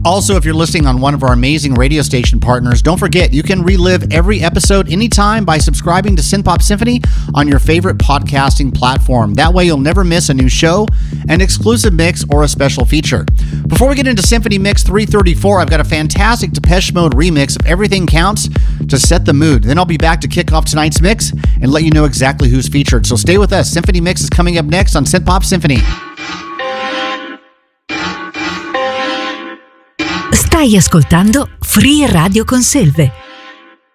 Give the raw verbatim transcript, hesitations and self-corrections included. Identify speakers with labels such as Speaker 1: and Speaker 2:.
Speaker 1: Also, if you're listening on one of our amazing radio station partners, don't forget you can relive every episode anytime by subscribing to Synthpop Symphony on your favorite podcasting platform. That way you'll never miss a new show, an exclusive mix, or a special feature. Before we get into Symphony Mix three thirty-four, I've got a fantastic Depeche Mode remix of Everything Counts to set the mood. Then I'll be back to kick off tonight's mix and let you know exactly who's featured. So stay with us. Symphony Mix is coming up next on Synthpop Symphony.
Speaker 2: Stai ascoltando Free Radio Conselve.